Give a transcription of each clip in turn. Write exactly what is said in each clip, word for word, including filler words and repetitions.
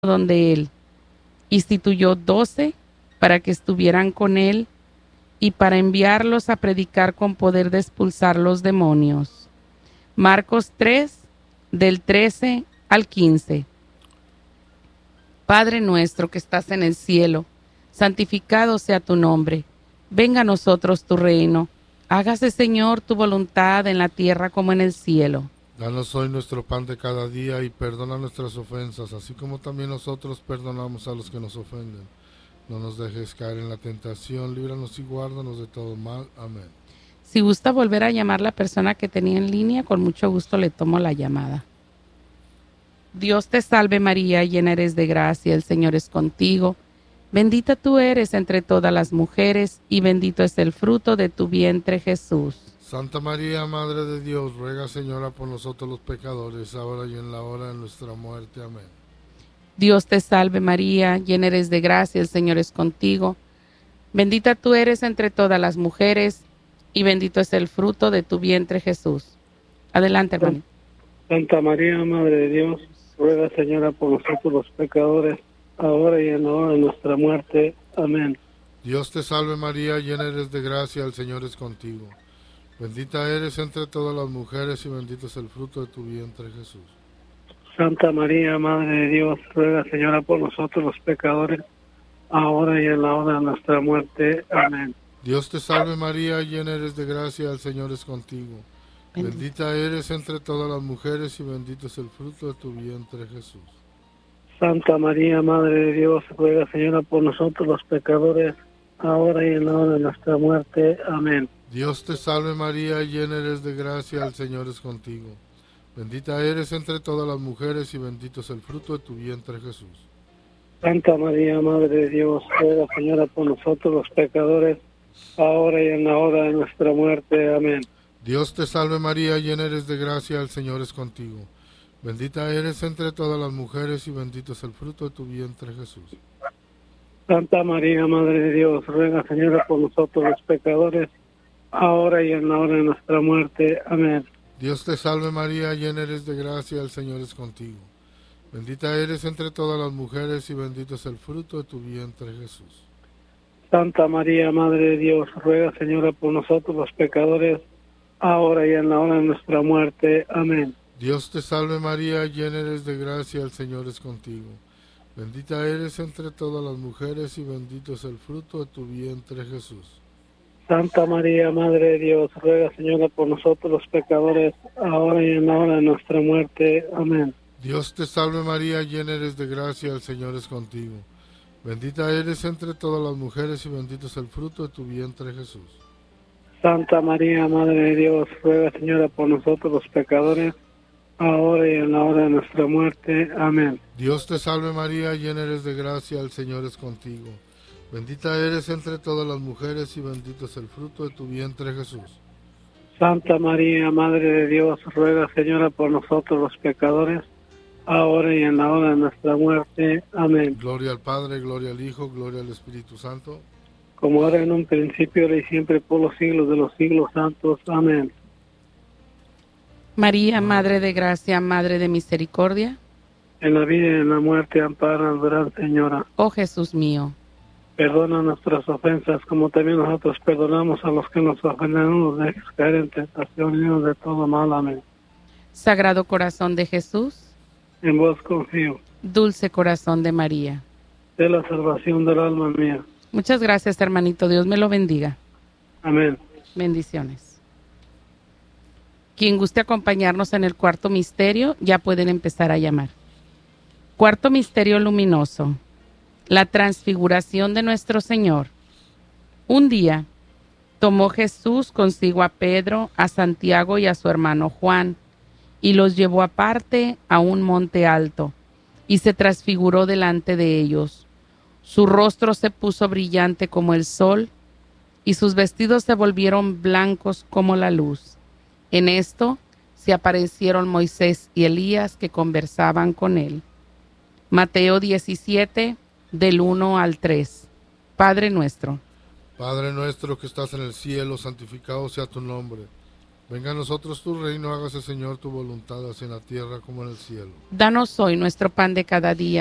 donde él. Instituyó doce para que estuvieran con él y para enviarlos a predicar con poder de expulsar los demonios. Marcos tres, del trece al quince. Padre nuestro que estás en el cielo, santificado sea tu nombre. Venga a nosotros tu reino. Hágase, Señor, tu voluntad en la tierra como en el cielo. Danos hoy nuestro pan de cada día y perdona nuestras ofensas, así como también nosotros perdonamos a los que nos ofenden. No nos dejes caer en la tentación, líbranos y guárdanos de todo mal. Amén. Si gusta volver a llamar a la persona que tenía en línea, con mucho gusto le tomo la llamada. Dios te salve María, llena eres de gracia, el Señor es contigo. Bendita tú eres entre todas las mujeres y bendito es el fruto de tu vientre, Jesús. Santa María, Madre de Dios, ruega, Señora, por nosotros los pecadores, ahora y en la hora de nuestra muerte. Amén. Dios te salve María, llena eres de gracia, el Señor es contigo. Bendita tú eres entre todas las mujeres y bendito es el fruto de tu vientre, Jesús. Adelante, hermano. Santa María, Madre de Dios, ruega, Señora, por nosotros los pecadores, ahora y en la hora de nuestra muerte. Amén. Dios te salve María, llena eres de gracia, el Señor es contigo. Bendita eres entre todas las mujeres y bendito es el fruto de tu vientre, Jesús. Santa María, Madre de Dios, ruega, Señora, por nosotros los pecadores, ahora y en la hora de nuestra muerte. Amén. Dios te salve María, llena eres de gracia, el Señor es contigo. Bendita eres entre todas las mujeres y bendito es el fruto de tu vientre, Jesús. Santa María, Madre de Dios, ruega, Señora, por nosotros los pecadores, ahora y en la hora de nuestra muerte. Amén. Dios te salve María, llena eres de gracia, el Señor es contigo. Bendita eres entre todas las mujeres y bendito es el fruto de tu vientre, Jesús. Santa María, Madre de Dios, ruega, Señora, por nosotros los pecadores, ahora y en la hora de nuestra muerte. Amén. Dios te salve María, llena eres de gracia, el Señor es contigo. Bendita eres entre todas las mujeres y bendito es el fruto de tu vientre, Jesús. Santa María, Madre de Dios, ruega, Señora, por nosotros los pecadores, ahora y en la hora de nuestra muerte. Amén. Dios te salve María, llena eres de gracia, el Señor es contigo. Bendita eres entre todas las mujeres y bendito es el fruto de tu vientre, Jesús. Santa María, Madre de Dios, ruega, Señora, por nosotros los pecadores, ahora y en la hora de nuestra muerte. Amén. Dios te salve María, llena eres de gracia, el Señor es contigo. Bendita eres entre todas las mujeres y bendito es el fruto de tu vientre, Jesús. Santa María, Madre de Dios, ruega, Señora, por nosotros los pecadores, ahora y en la hora de nuestra muerte. Amén. Dios te salve María, llena eres de gracia, el Señor es contigo. Bendita eres entre todas las mujeres y bendito es el fruto de tu vientre, Jesús. Santa María, Madre de Dios, ruega, Señora, por nosotros los pecadores, ahora y en la hora de nuestra muerte. Amén. Dios te salve María, llena eres de gracia, el Señor es contigo. Bendita eres entre todas las mujeres y bendito es el fruto de tu vientre, Jesús. Santa María, Madre de Dios, ruega, Señora, por nosotros los pecadores, ahora y en la hora de nuestra muerte. Amén. Gloria al Padre, gloria al Hijo, gloria al Espíritu Santo. Como ahora en un principio, ahora y siempre, por los siglos de los siglos santos. Amén. María, Madre de gracia, Madre de misericordia. En la vida y en la muerte, amparanos, Gran Señora. Oh Jesús mío. Perdona nuestras ofensas, como también nosotros perdonamos a los que nos ofenden. No nos dejes caer en tentación, líbranos de todo mal. Amén. Sagrado corazón de Jesús. En vos confío. Dulce corazón de María. De la salvación del alma mía. Muchas gracias, hermanito. Dios me lo bendiga. Amén. Bendiciones. Quien guste acompañarnos en el cuarto misterio, ya pueden empezar a llamar. Cuarto misterio luminoso. La transfiguración de nuestro Señor. Un día, tomó Jesús consigo a Pedro, a Santiago y a su hermano Juan, y los llevó aparte a un monte alto, y se transfiguró delante de ellos. Su rostro se puso brillante como el sol, y sus vestidos se volvieron blancos como la luz. En esto se aparecieron Moisés y Elías, que conversaban con él. Mateo diecisiete, del uno al tres. Padre nuestro. Padre nuestro que estás en el cielo, santificado sea tu nombre. Venga a nosotros tu reino, hágase, Señor, tu voluntad, así en la tierra como en el cielo. Danos hoy nuestro pan de cada día.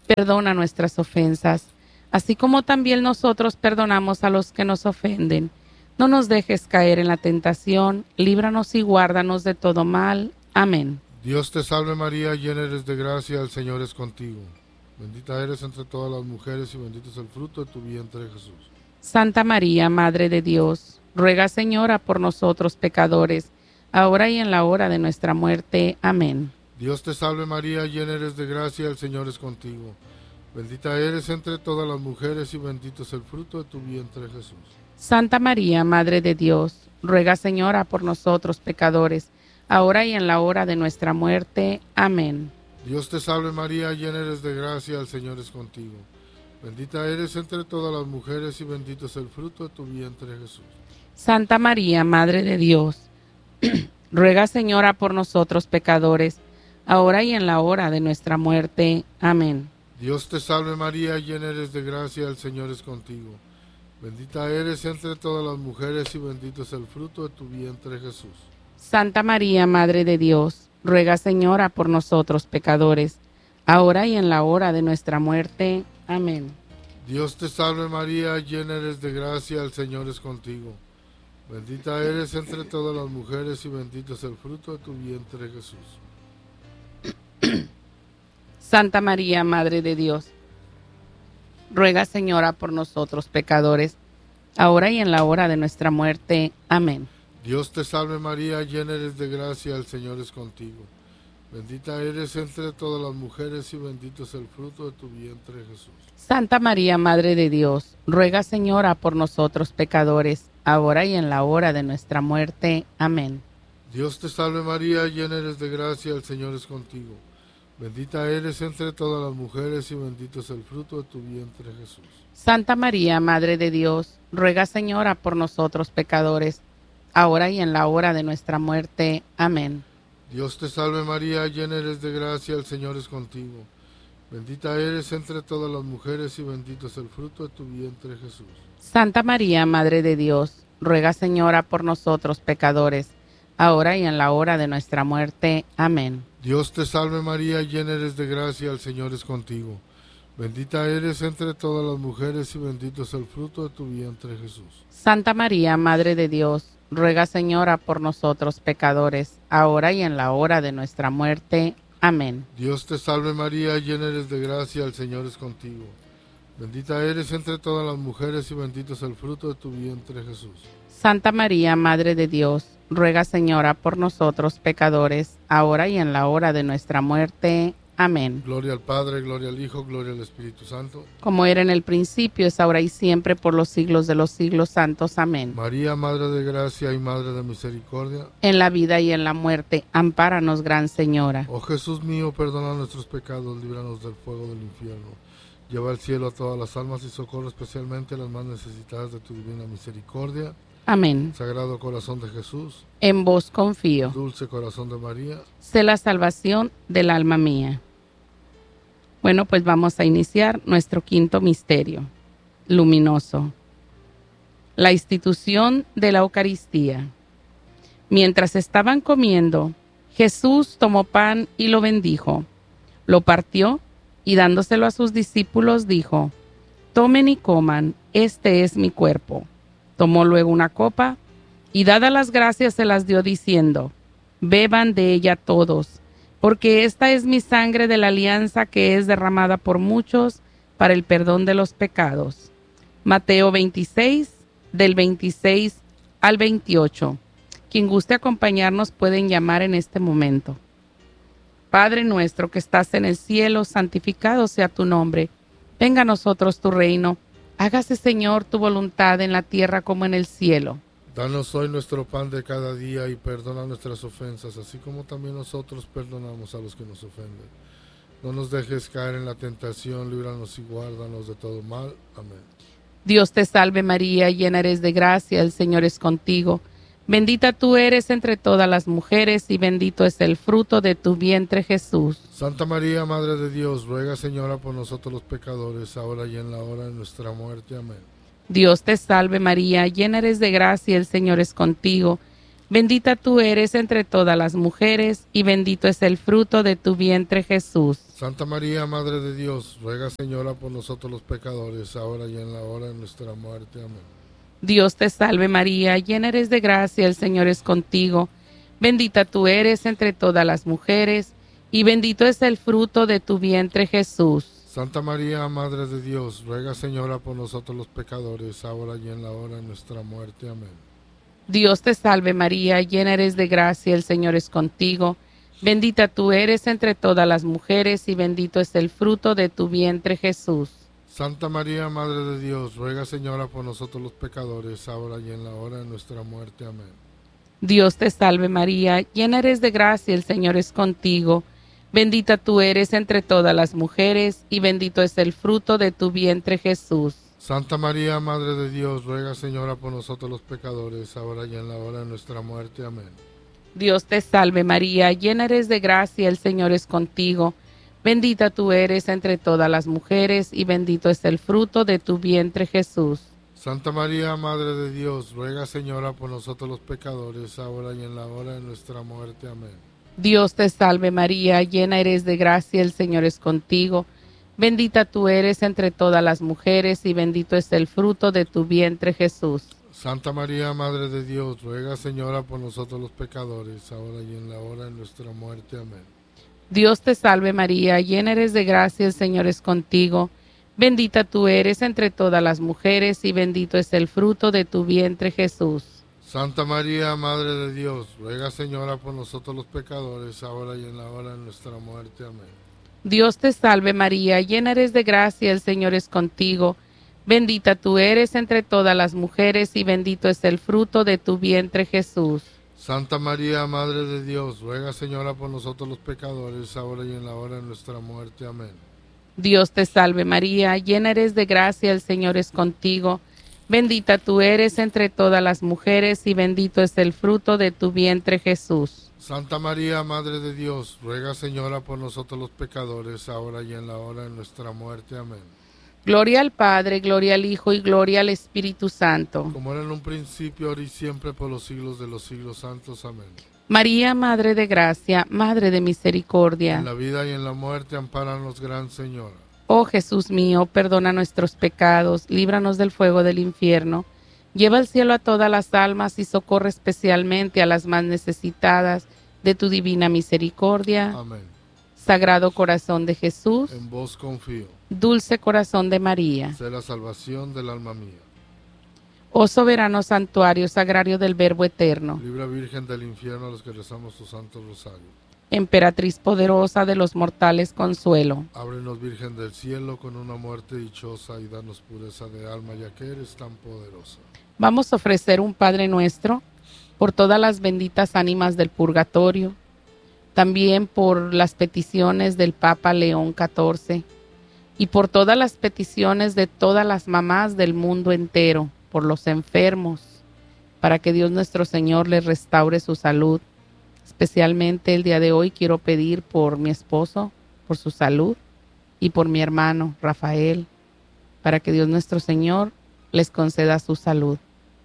perdona nuestras ofensas, así como también nosotros perdonamos a los que nos ofenden. No nos dejes caer en la tentación, líbranos y guárdanos de todo mal. Amén. Dios te salve María, llena eres de gracia, el Señor es contigo. Bendita eres entre todas las mujeres y bendito es el fruto de tu vientre, Jesús. Santa María, Madre de Dios, ruega, Señora, por nosotros pecadores, ahora y en la hora de nuestra muerte. Amén. Dios te salve María, llena eres de gracia, el Señor es contigo. Bendita eres entre todas las mujeres y bendito es el fruto de tu vientre, Jesús. Santa María, Madre de Dios, ruega, Señora, por nosotros pecadores, ahora y en la hora de nuestra muerte. Amén. Dios te salve María, llena eres de gracia, el Señor es contigo. Bendita eres entre todas las mujeres y bendito es el fruto de tu vientre, Jesús. Santa María, Madre de Dios, ruega, Señora, por nosotros pecadores, ahora y en la hora de nuestra muerte. Amén. Dios te salve María, llena eres de gracia, el Señor es contigo. Bendita eres entre todas las mujeres y bendito es el fruto de tu vientre, Jesús. Santa María, Madre de Dios, ruega, Señora, por nosotros pecadores, ahora y en la hora de nuestra muerte. Amén. Dios te salve María, llena eres de gracia, el Señor es contigo. Bendita eres entre todas las mujeres y bendito es el fruto de tu vientre, Jesús. Santa María, Madre de Dios, ruega, Señora, por nosotros pecadores, ahora y en la hora de nuestra muerte. Amén. Dios te salve María, llena eres de gracia, el Señor es contigo. Bendita eres entre todas las mujeres y bendito es el fruto de tu vientre, Jesús. Santa María, Madre de Dios, ruega, Señora, por nosotros pecadores, ahora y en la hora de nuestra muerte. Amén. Dios te salve María, llena eres de gracia, el Señor es contigo. Bendita eres entre todas las mujeres y bendito es el fruto de tu vientre, Jesús. Santa María, Madre de Dios, ruega, Señora, por nosotros pecadores, ahora y en la hora de nuestra muerte. Amén. Dios te salve María, llena eres de gracia, el Señor es contigo. Bendita eres entre todas las mujeres y bendito es el fruto de tu vientre, Jesús. Santa María, Madre de Dios, ruega, Señora, por nosotros pecadores, ahora y en la hora de nuestra muerte. Amén. Dios te salve María, llena eres de gracia, el Señor es contigo. Bendita eres entre todas las mujeres y bendito es el fruto de tu vientre, Jesús. Santa María, Madre de Dios, ruega, Señora, por nosotros pecadores, ahora y en la hora de nuestra muerte. Amén. Dios te salve María, llena eres de gracia, el Señor es contigo. Bendita eres entre todas las mujeres y bendito es el fruto de tu vientre, Jesús. Santa María, Madre de Dios, ruega, Señora, por nosotros pecadores, ahora y en la hora de nuestra muerte. Amén. Gloria al Padre, gloria al Hijo, gloria al Espíritu Santo. Como era en el principio, es ahora y siempre, por los siglos de los siglos santos. Amén. María, Madre de Gracia y Madre de Misericordia. En la vida y en la muerte, ampáranos, Gran Señora. Oh Jesús mío, perdona nuestros pecados, líbranos del fuego del infierno. Lleva al cielo a todas las almas y socorre especialmente a las más necesitadas de tu divina misericordia. Amén. Sagrado corazón de Jesús. En vos confío. Dulce corazón de María. Sé la salvación del alma mía. Bueno, pues vamos a iniciar nuestro quinto misterio luminoso, la institución de la Eucaristía. Mientras estaban comiendo, Jesús tomó pan y lo bendijo, lo partió y dándoselo a sus discípulos dijo: tomen y coman, este es mi cuerpo. Tomó luego una copa y dadas las gracias se las dio diciendo: beban de ella todos, porque esta es mi sangre de la alianza que es derramada por muchos para el perdón de los pecados. Mateo veintiséis, del veintiséis al veintiocho. Quien guste acompañarnos pueden llamar en este momento. Padre nuestro que estás en el cielo, santificado sea tu nombre. Venga a nosotros tu reino. Hágase, Señor, tu voluntad en la tierra como en el cielo. Danos hoy nuestro pan de cada día y perdona nuestras ofensas, así como también nosotros perdonamos a los que nos ofenden. No nos dejes caer en la tentación, líbranos y guárdanos de todo mal. Amén. Dios te salve María, llena eres de gracia, el Señor es contigo. Bendita tú eres entre todas las mujeres y bendito es el fruto de tu vientre, Jesús. Santa María, Madre de Dios, ruega, Señora, por nosotros los pecadores, ahora y en la hora de nuestra muerte. Amén. Dios te salve María, llena eres de gracia, el Señor es contigo. Bendita tú eres entre todas las mujeres, y bendito es el fruto de tu vientre, Jesús. Santa María, Madre de Dios, ruega, Señora, por nosotros los pecadores, ahora y en la hora de nuestra muerte. Amén. Dios te salve María, llena eres de gracia, el Señor es contigo. Bendita tú eres entre todas las mujeres, y bendito es el fruto de tu vientre, Jesús. Santa María, Madre de Dios, ruega, Señora, por nosotros los pecadores, ahora y en la hora de nuestra muerte. Amén. Dios te salve María, llena eres de gracia, el Señor es contigo. Bendita tú eres entre todas las mujeres, y bendito es el fruto de tu vientre, Jesús. Santa María, Madre de Dios, ruega, Señora, por nosotros los pecadores, ahora y en la hora de nuestra muerte. Amén. Dios te salve María, llena eres de gracia, el Señor es contigo. Bendita tú eres entre todas las mujeres, y bendito es el fruto de tu vientre, Jesús. Santa María, Madre de Dios, ruega, Señora, por nosotros los pecadores, ahora y en la hora de nuestra muerte. Amén. Dios te salve María, llena eres de gracia, el Señor es contigo. Bendita tú eres entre todas las mujeres, y bendito es el fruto de tu vientre, Jesús. Santa María, Madre de Dios, ruega, Señora, por nosotros los pecadores, ahora y en la hora de nuestra muerte. Amén. Dios te salve María, llena eres de gracia, el Señor es contigo. Bendita tú eres entre todas las mujeres, y bendito es el fruto de tu vientre, Jesús. Santa María, Madre de Dios, ruega, Señora, por nosotros los pecadores, ahora y en la hora de nuestra muerte. Amén. Dios te salve María, llena eres de gracia, el Señor es contigo. Bendita tú eres entre todas las mujeres, y bendito es el fruto de tu vientre, Jesús. Santa María, Madre de Dios, ruega, Señora, por nosotros los pecadores, ahora y en la hora de nuestra muerte. Amén. Dios te salve María, llena eres de gracia, el Señor es contigo. Bendita tú eres entre todas las mujeres, y bendito es el fruto de tu vientre, Jesús. Santa María, Madre de Dios, ruega, Señora, por nosotros los pecadores, ahora y en la hora de nuestra muerte. Amén. Dios te salve María, llena eres de gracia, el Señor es contigo. Bendita tú eres entre todas las mujeres, y bendito es el fruto de tu vientre, Jesús. Santa María, Madre de Dios, ruega, Señora, por nosotros los pecadores, ahora y en la hora de nuestra muerte. Amén. Gloria al Padre, gloria al Hijo y gloria al Espíritu Santo. Como era en un principio, ahora y siempre, por los siglos de los siglos santos. Amén. María, Madre de Gracia, Madre de Misericordia. En la vida y en la muerte, ampáranos, Gran Señora. Oh Jesús mío, perdona nuestros pecados, líbranos del fuego del infierno. Lleva al cielo a todas las almas y socorre especialmente a las más necesitadas de tu divina misericordia. Amén. Sagrado corazón de Jesús, En vos confío. dulce corazón de María. Sé la salvación del alma mía. Oh soberano santuario sagrario del Verbo eterno, Libra, Virgen del infierno, a los que rezamos tu santo rosario. emperatriz poderosa de los mortales consuelo. Ábrenos, Virgen del cielo, con una muerte dichosa, y danos pureza de alma, ya que eres tan poderosa. Vamos a ofrecer un Padre Nuestro por todas las benditas ánimas del purgatorio, también por las peticiones del Papa León catorce y por todas las peticiones de todas las mamás del mundo entero, por los enfermos, para que Dios nuestro Señor les restaure su salud. Especialmente el día de hoy quiero pedir por mi esposo, por su salud, y por mi hermano Rafael, para que Dios nuestro Señor les conceda su salud.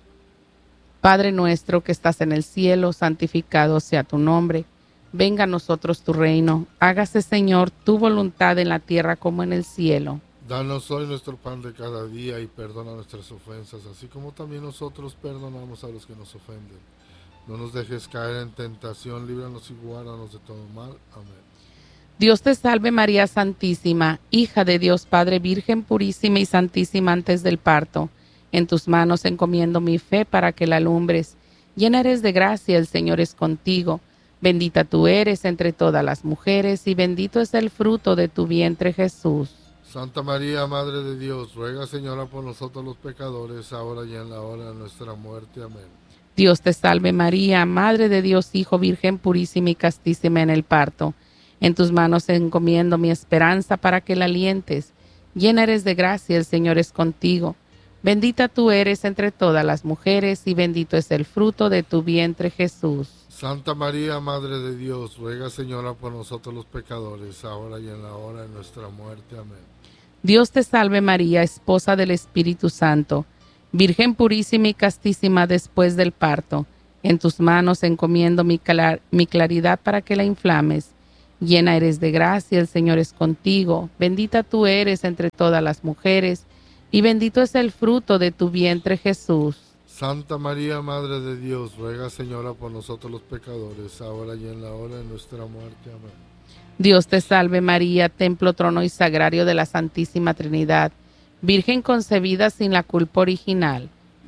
Padre nuestro que estás en el cielo, santificado sea tu nombre. Venga a nosotros tu reino. Hágase, Señor, tu voluntad en la tierra como en el cielo. Danos hoy nuestro pan de cada día, y perdona nuestras ofensas, así como también nosotros perdonamos a los que nos ofenden. No nos dejes caer en tentación, líbranos y guárdanos de todo mal. Amén. Dios te salve María Santísima, hija de Dios Padre, Virgen purísima y santísima antes del parto. En tus manos encomiendo mi fe para que la alumbres. Llena eres de gracia, el Señor es contigo. Bendita tú eres entre todas las mujeres, y bendito es el fruto de tu vientre, Jesús. Santa María, Madre de Dios, ruega, Señora, por nosotros los pecadores, ahora y en la hora de nuestra muerte. Amén. Dios te salve María, Madre de Dios, Hijo, Virgen purísima y castísima en el parto. En tus manos encomiendo mi esperanza para que la alientes. Llena eres de gracia, el Señor es contigo. Bendita tú eres entre todas las mujeres, y bendito es el fruto de tu vientre, Jesús. Santa María, Madre de Dios, ruega, Señora, por nosotros los pecadores, ahora y en la hora de nuestra muerte. Amén. Dios te salve María, esposa del Espíritu Santo, Virgen purísima y castísima después del parto. En tus manos encomiendo mi, clar- mi claridad para que la inflames. Llena eres de gracia, el Señor es contigo. Bendita tú eres entre todas las mujeres, y bendito es el fruto de tu vientre, Jesús. Santa María, Madre de Dios, ruega, Señora, por nosotros los pecadores, ahora y en la hora de nuestra muerte. Amén. Dios te salve María, templo, trono y sagrario de la Santísima Trinidad, Virgen concebida sin la culpa original.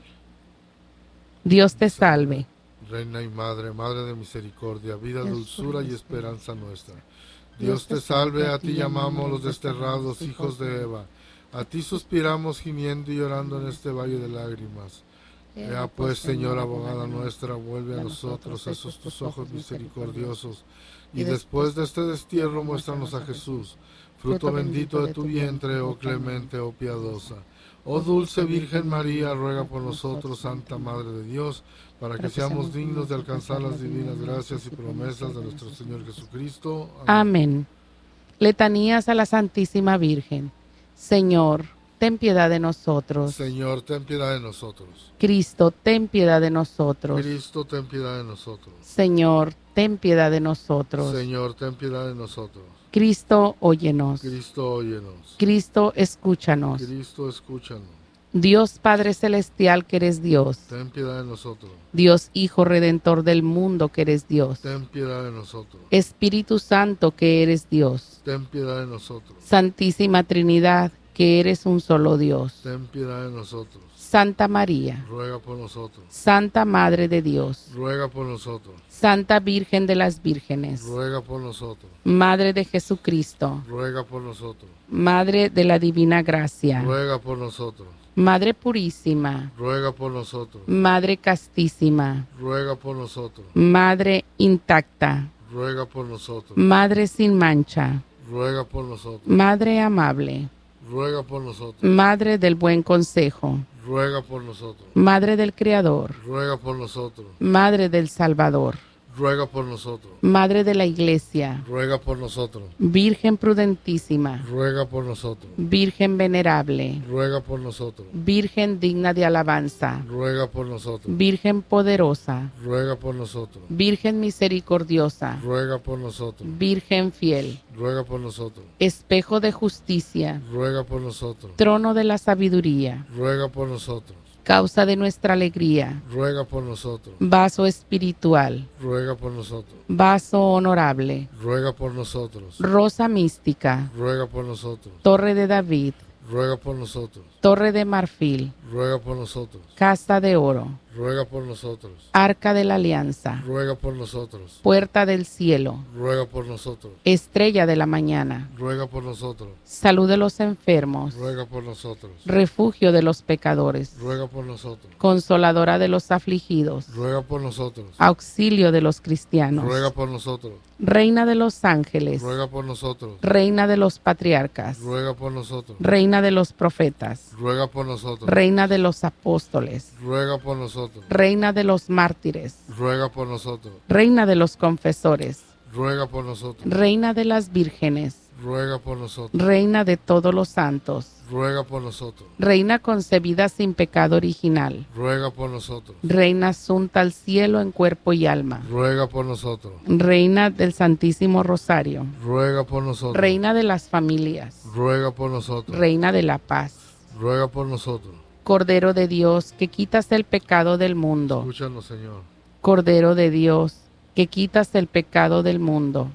Dios te salve. Reina y Madre, Madre de misericordia, vida, dulzura y esperanza nuestra. Dios te salve, a ti llamamos los desterrados hijos de Eva. A ti suspiramos gimiendo y llorando en este valle de lágrimas. Ea pues, Señora, abogada nuestra, vuelve a nosotros esos tus ojos misericordiosos, y después de este destierro muéstranos a Jesús, fruto bendito de tu vientre, oh clemente, oh piadosa. Oh dulce Virgen María, ruega por nosotros, Santa Madre de Dios, para que seamos dignos de alcanzar las divinas gracias y promesas de nuestro Señor Jesucristo. Amén. Amén. Letanías a la Santísima Virgen. Señor, ten piedad de nosotros. Señor, ten piedad de nosotros. Cristo, ten piedad de nosotros. Cristo, ten piedad de nosotros. Señor, ten piedad de nosotros. Señor, ten piedad de nosotros. Cristo, óyenos. Cristo, óyenos. Cristo, escúchanos. Cristo, escúchanos. Dios Padre Celestial, que eres Dios. Ten piedad de nosotros. Dios Hijo Redentor del mundo, que eres Dios. Ten piedad de nosotros. Espíritu Santo, que eres Dios. Ten piedad de nosotros. Santísima Trinidad, que eres un solo Dios. Ten piedad de nosotros. Santa María, ruega por nosotros. Santa Madre de Dios, ruega por nosotros. Santa Virgen de las Vírgenes, ruega por nosotros. Madre de Jesucristo, ruega por nosotros. Madre de la Divina Gracia, ruega por nosotros. Madre Purísima, ruega por nosotros. Madre Castísima, ruega por nosotros. Madre Intacta, ruega por nosotros. Madre sin mancha, ruega por nosotros. Madre Amable, ruega por nosotros. Madre del Buen Consejo, ruega por nosotros. Madre del Creador, ruega por nosotros. Madre del Salvador, ruega por nosotros. Madre de la Iglesia, ruega por nosotros. Virgen prudentísima, ruega por nosotros. Virgen venerable, ruega por nosotros. Virgen digna de alabanza, ruega por nosotros. Virgen poderosa, ruega por nosotros. Virgen misericordiosa, ruega por nosotros. Virgen fiel, ruega por nosotros. espejo de justicia, ruega por nosotros. trono de la sabiduría, ruega por nosotros. causa de nuestra alegría, ruega por nosotros. vaso espiritual, ruega por nosotros. vaso honorable, ruega por nosotros. rosa mística, ruega por nosotros. torre de David, ruega por nosotros. torre de marfil, ruega por nosotros. casa de oro, ruega por nosotros. arca de la alianza, ruega por nosotros. puerta del cielo, ruega por nosotros. estrella de la mañana, ruega por nosotros. salud de los enfermos, ruega por nosotros. refugio de los pecadores, ruega por nosotros. consoladora de los afligidos, ruega por nosotros. auxilio de los cristianos, ruega por nosotros. reina de los ángeles, ruega por nosotros. reina de los patriarcas, ruega por nosotros. reina de los profetas, ruega por nosotros. reina de los apóstoles, ruega por nosotros. reina de los mártires, ruega por nosotros. reina de los confesores, ruega por nosotros. reina de las vírgenes, ruega por nosotros. reina de todos los santos, ruega por nosotros. reina concebida sin pecado original, ruega por nosotros. reina asunta al cielo en cuerpo y alma, ruega por nosotros. reina del Santísimo Rosario, ruega por nosotros. reina de las familias, ruega por nosotros. reina de la paz, ruega por nosotros. Cordero de Dios, que quitas el pecado del mundo, Escúchanos, Señor. Cordero de Dios, que quitas el pecado del mundo,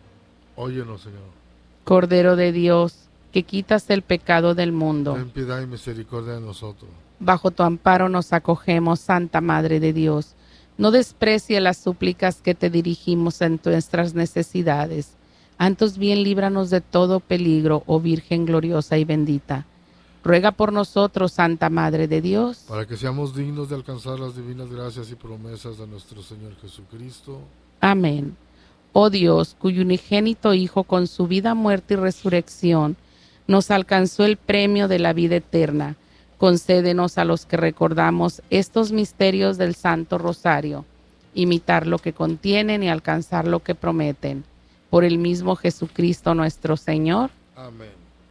Óyenos, Señor. Cordero de Dios, que quitas el pecado del mundo. Ten piedad y misericordia de nosotros. Bajo tu amparo nos acogemos, Santa Madre de Dios. No desprecie las súplicas que te dirigimos en nuestras necesidades. Antes bien líbranos de todo peligro, oh Virgen gloriosa y bendita. Ruega por nosotros, Santa Madre de Dios, para que seamos dignos de alcanzar las divinas gracias y promesas de nuestro Señor Jesucristo. Amén. Oh Dios, cuyo unigénito Hijo con su vida, muerte y resurrección nos alcanzó el premio de la vida eterna, concédenos a los que recordamos estos misterios del Santo Rosario, imitar lo que contienen y alcanzar lo que prometen. Por el mismo Jesucristo nuestro Señor. Amén.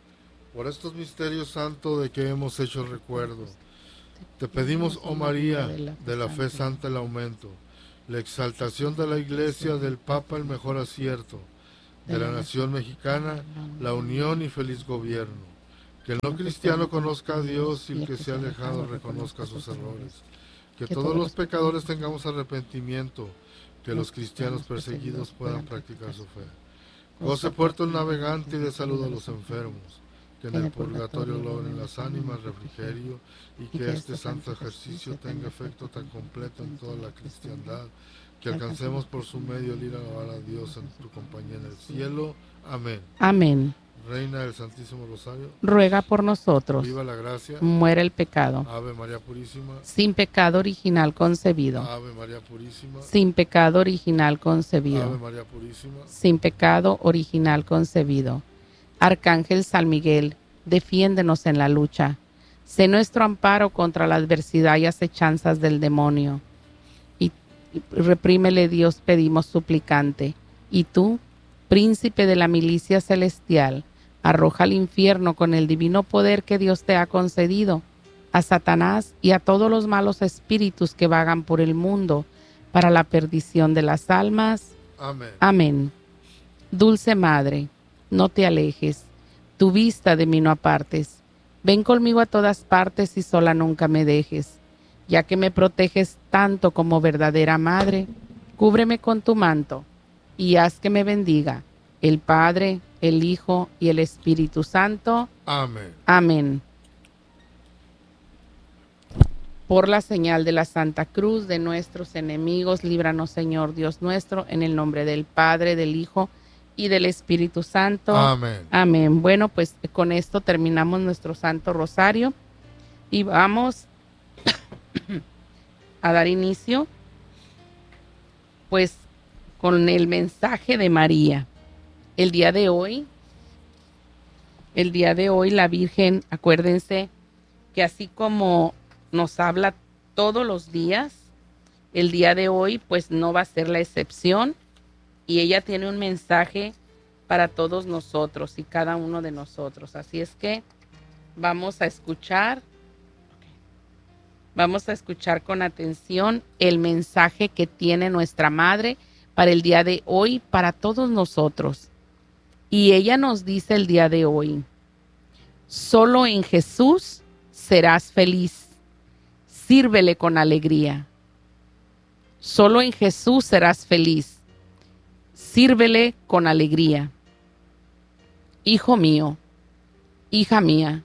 Por estos misterios santos de que hemos hecho recuerdo, te pedimos, oh María, de la fe santa el aumento, la exaltación de la Iglesia, del Papa el mejor acierto, de la nación mexicana la unión y feliz gobierno. Que el no cristiano conozca a Dios y el que se ha alejado reconozca sus errores. Que todos los pecadores tengamos arrepentimiento, que los cristianos perseguidos puedan practicar su fe. Goce puerto el navegante y de salud a los enfermos. Que en el purgatorio logren las ánimas refrigerio y que este santo ejercicio tenga efecto tan completo en toda la cristiandad que alcancemos por su medio el ir a alabar a Dios en tu compañía en el cielo. Amén. Amén. Reina del Santísimo Rosario, ruega por nosotros. Viva la gracia. Muere el pecado. Ave María Purísima. Sin pecado original concebido. Ave María Purísima. Sin pecado original concebido. Ave María Purísima. Sin pecado original concebido. Arcángel San Miguel, defiéndenos en la lucha. Sé nuestro amparo contra la adversidad y acechanzas del demonio. Y reprímele, Dios, pedimos suplicante. Y tú, príncipe de la milicia celestial, arroja al infierno con el divino poder que Dios te ha concedido a Satanás y a todos los malos espíritus que vagan por el mundo para la perdición de las almas. Amén. Amén. Dulce Madre, no te alejes, tu vista de mí no apartes. Ven conmigo a todas partes y sola nunca me dejes. Ya que me proteges tanto como verdadera Madre, cúbreme con tu manto y haz que me bendiga el Padre, el Hijo y el Espíritu Santo. Amén. Amén. Por la señal de la Santa Cruz de nuestros enemigos, líbranos, Señor Dios nuestro, en el nombre del Padre, del Hijo y del Espíritu Santo. Amén. Amén. Bueno, pues con esto terminamos nuestro Santo Rosario y vamos a dar inicio, pues, con el mensaje de María. El día de hoy, el día de hoy la Virgen, acuérdense que así como nos habla todos los días, el día de hoy pues no va a ser la excepción y ella tiene un mensaje para todos nosotros y cada uno de nosotros. Así es que vamos a escuchar, vamos a escuchar con atención el mensaje que tiene nuestra Madre para el día de hoy, para todos nosotros. Y ella nos dice el día de hoy: solo en Jesús serás feliz. Sírvele con alegría. Solo en Jesús serás feliz. Sírvele con alegría. Hijo mío, hija mía,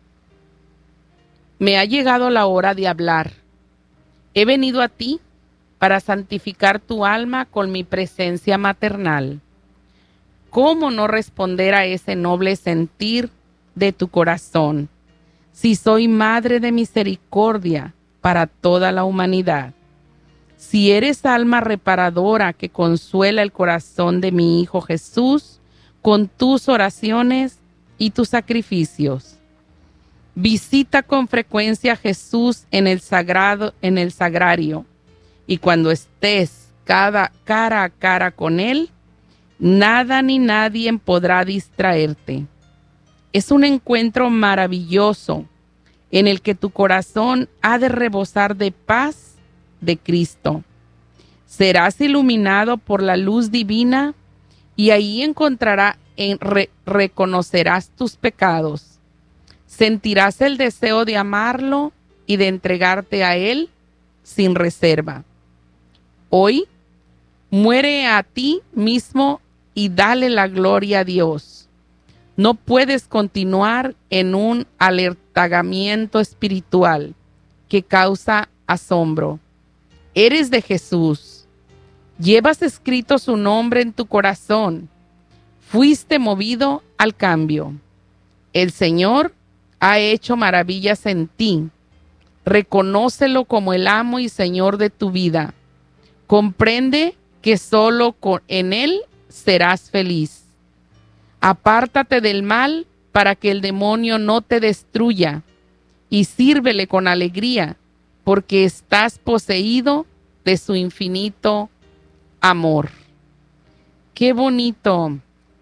me ha llegado la hora de hablar. He venido a ti para santificar tu alma con mi presencia maternal. ¿Cómo no responder a ese noble sentir de tu corazón, si soy madre de misericordia para toda la humanidad? Si eres alma reparadora que consuela el corazón de mi Hijo Jesús con tus oraciones y tus sacrificios. Visita con frecuencia a Jesús en el sagrado, en el sagrario, y cuando estés cada, cara a cara con Él, nada ni nadie podrá distraerte. Es un encuentro maravilloso en el que tu corazón ha de rebosar de paz de Cristo. Serás iluminado por la luz divina y ahí encontrarás, en, re, reconocerás tus pecados. Sentirás el deseo de amarlo y de entregarte a Él sin reserva. Hoy, muere a ti mismo y dale la gloria a Dios. No puedes continuar en un alertamiento espiritual que causa asombro. Eres de Jesús. Llevas escrito su nombre en tu corazón. Fuiste movido al cambio. El Señor ha hecho maravillas en ti. Reconócelo como el amo y Señor de tu vida. Comprende que solo con, en Él serás feliz. Apártate del mal para que el demonio no te destruya y sírvele con alegría porque estás poseído de su infinito amor. Qué bonito,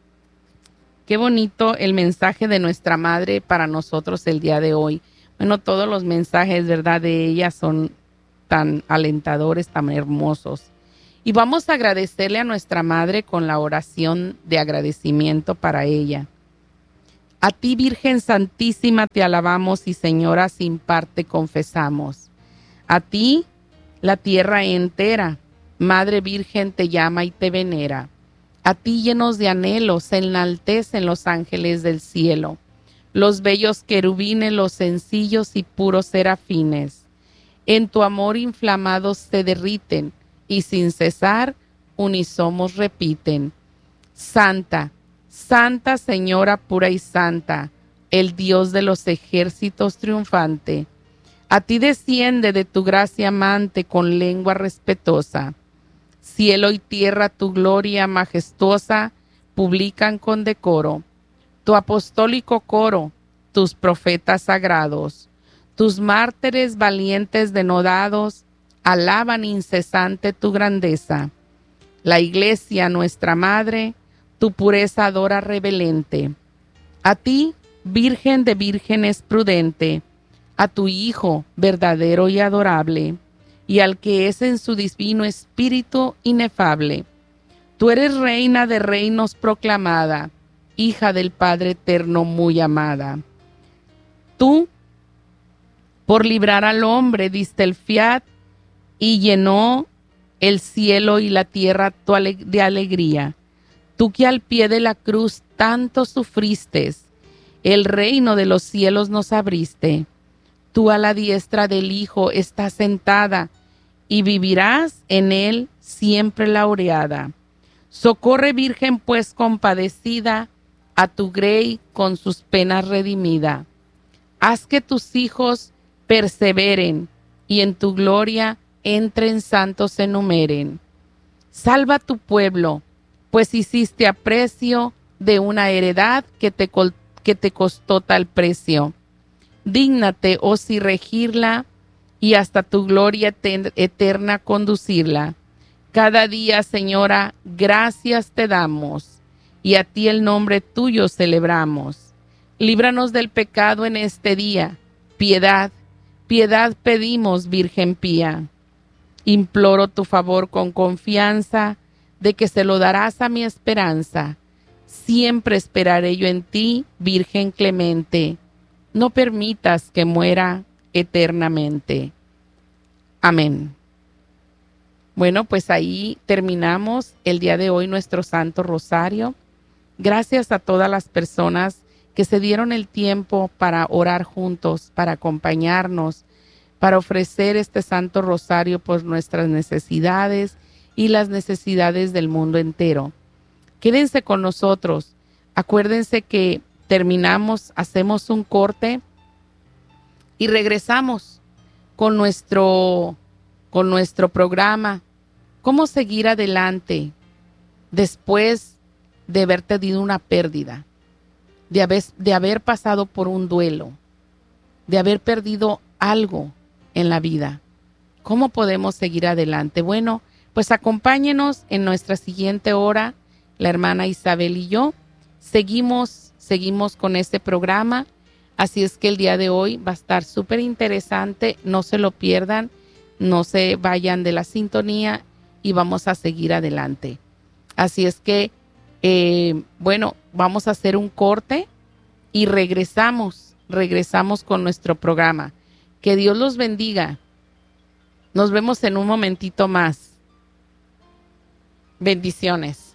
qué bonito el mensaje de nuestra Madre para nosotros el día de hoy. Bueno, todos los mensajes, ¿verdad?, de ella son tan alentadores, tan hermosos. Y vamos a agradecerle a nuestra Madre con la oración de agradecimiento para ella. A ti, Virgen Santísima, te alabamos y Señora sin par te confesamos. A ti, la tierra entera, Madre Virgen, te llama y te venera. A ti, llenos de anhelos, se enaltecen los ángeles del cielo, los bellos querubines, los sencillos y puros serafines. En tu amor inflamados se derriten, y sin cesar unisomos repiten. Santa, Santa Señora pura y santa, el Dios de los ejércitos triunfante. A ti desciende de tu gracia amante con lengua respetuosa. Cielo y tierra tu gloria majestuosa publican con decoro. Tu apostólico coro, tus profetas sagrados, tus mártires valientes denodados, alaban incesante tu grandeza. La Iglesia, nuestra Madre, tu pureza adora reverente. A ti, Virgen de vírgenes prudente, a tu Hijo verdadero y adorable, y al que es en su divino espíritu inefable. Tú eres reina de reinos proclamada, hija del Padre eterno muy amada. Tú, por librar al hombre, diste el fiat y llenó el cielo y la tierra de alegría. Tú que al pie de la cruz tanto sufriste, el reino de los cielos nos abriste. Tú a la diestra del Hijo estás sentada y vivirás en él siempre laureada. Socorre, Virgen, pues compadecida, a tu grey con sus penas redimida. Haz que tus hijos perseveren y en tu gloria entren santos se enumeren. Salva tu pueblo, pues hiciste aprecio de una heredad que te, que te costó tal precio. Dígnate, oh sí, regirla y hasta tu gloria eterna conducirla. Cada día, Señora, gracias te damos y a ti el nombre tuyo celebramos. Líbranos del pecado en este día. Piedad, piedad pedimos, Virgen pía. Imploro tu favor con confianza, de que se lo darás a mi esperanza. Siempre esperaré yo en ti, Virgen clemente. No permitas que muera eternamente. Amén. Bueno, pues ahí terminamos el día de hoy nuestro Santo Rosario. Gracias a todas las personas que se dieron el tiempo para orar juntos, para acompañarnos, para ofrecer este Santo Rosario por nuestras necesidades y las necesidades del mundo entero. Quédense con nosotros. Acuérdense que terminamos, hacemos un corte y regresamos con nuestro, con nuestro programa. ¿Cómo seguir adelante después de haber tenido una pérdida? De haber, de haber pasado por un duelo, de haber perdido algo en la vida. ¿Cómo podemos seguir adelante? Bueno, pues acompáñenos en nuestra siguiente hora, la hermana Isabel y yo. Seguimos, seguimos con este programa, así es que el día de hoy va a estar súper interesante, no se lo pierdan, no se vayan de la sintonía y vamos a seguir adelante. Así es que, eh, bueno, vamos a hacer un corte y regresamos, regresamos con nuestro programa. Que Dios los bendiga. Nos vemos en un momentito más. Bendiciones.